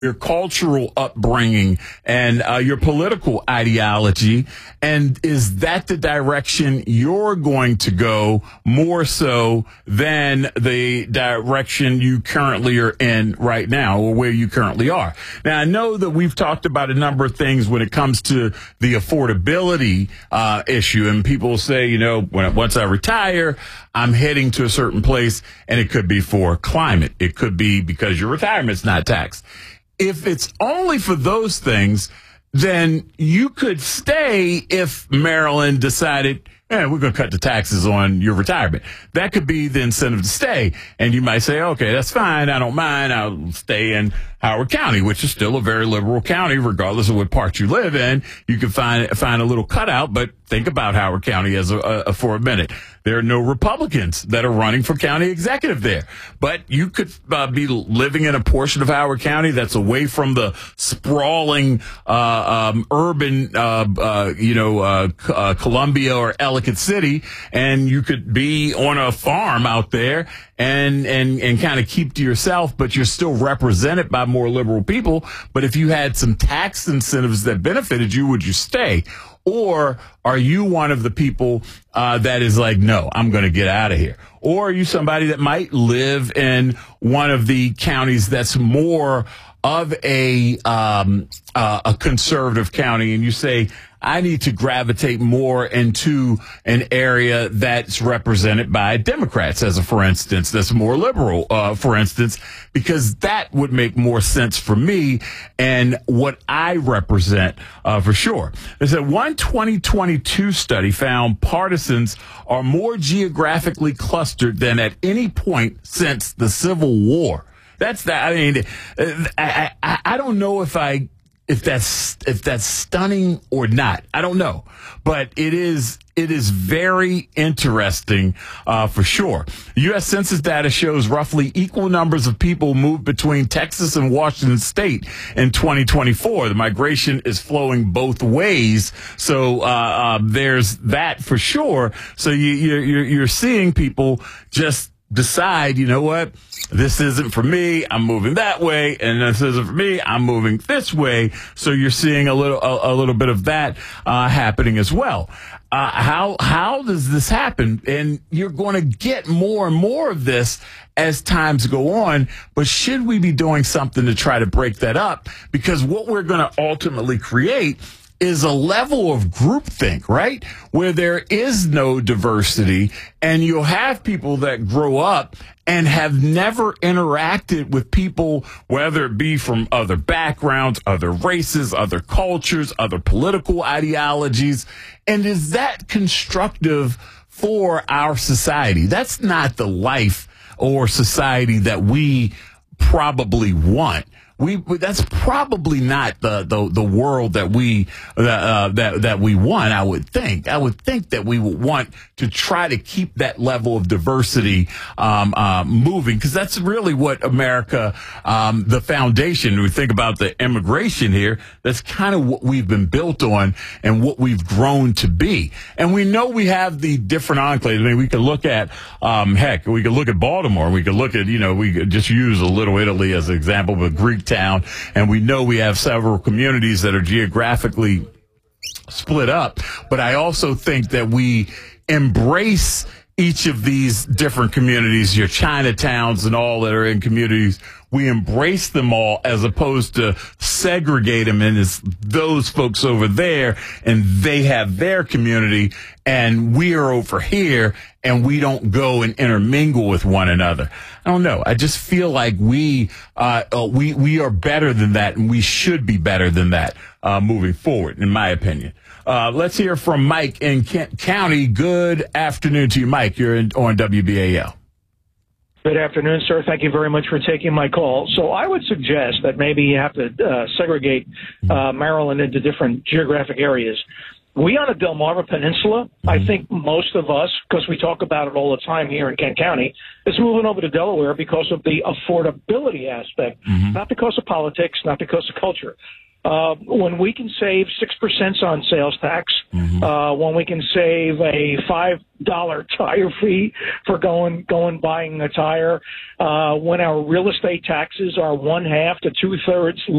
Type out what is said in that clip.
your cultural upbringing and your political ideology? And is that the direction you're going to go more so than the direction you currently are in right now, or where you currently are? Now, I know that we've talked about a number of things when it comes to the affordability issue, and people say, you know, once I retire, I'm heading to a certain place, and it could be for climate. It could be because your retirement's not taxed. If it's only for those things, then you could stay if Maryland decided, we're going to cut the taxes on your retirement. That could be the incentive to stay. And you might say, okay, that's fine. I don't mind. I'll stay in Howard County, which is still a very liberal county, regardless of what part you live in. You can find a little cutout, but think about Howard County as for a minute. There are no Republicans that are running for county executive there. But you could be living in a portion of Howard County that's away from the sprawling urban, Columbia or Ellicott City, and you could be on a farm out there and kind of keep to yourself, but you're still represented by more liberal people. But if you had some tax incentives that benefited you, would you stay? Or are you one of the people that is like, no, I'm going to get out of here? Or are you somebody that might live in one of the counties that's more of a conservative county, and you say, I need to gravitate more into an area that's represented by Democrats, for instance, that's more liberal, for instance, because that would make more sense for me and what I represent, for sure. There's one 2022 study found partisans are more geographically clustered than at any point since the Civil War. That's that. I mean, I don't know if that's stunning or not. I don't know, but it is very interesting for sure. U.S. Census data shows roughly equal numbers of people moved between Texas and Washington State in 2024. The migration is flowing both ways, so there's that for sure. So you're seeing people just decide, you know what, this isn't for me, I'm moving that way, and this isn't for me, I'm moving this way. So you're seeing a little bit of that happening as well. How does this happen? And you're going to get more and more of this as times go on, but should we be doing something to try to break that up? Because what we're going to ultimately create is a level of groupthink, right? Where there is no diversity, and you'll have people that grow up and have never interacted with people, whether it be from other backgrounds, other races, other cultures, other political ideologies. And is that constructive for our society? That's not the life or society that we probably want. That's probably not the world that we want. I would think that we would want to try to keep that level of diversity moving, because that's really what America, the foundation. We think about the immigration here. That's kind of what we've been built on and what we've grown to be. And we know we have the different enclaves. I mean, we could look at we could look at Baltimore. We could look at we could just use a Little Italy as an example, but Greek town, and we know we have several communities that are geographically split up. But I also think that we embrace each of these different communities, your Chinatowns and all that are in communities. We embrace them all as opposed to segregate them, and it's those folks over there and they have their community and we are over here and we don't go and intermingle with one another. I don't know. I just feel like we are better than that, and we should be better than that moving forward, in my opinion. Let's hear from Mike in Kent County. Good afternoon to you, Mike. You're on WBAL. Good afternoon, sir. Thank you very much for taking my call. So I would suggest that maybe you have to segregate Maryland into different geographic areas. We on the Delmarva Peninsula, I think most of us, because we talk about it all the time here in Kent County, is moving over to Delaware because of the affordability aspect, not because of politics, not because of culture. When we can save 6% on sales tax, when we can save a $5 tire fee for going buying a tire, when our real estate taxes are 1/2 to 2/3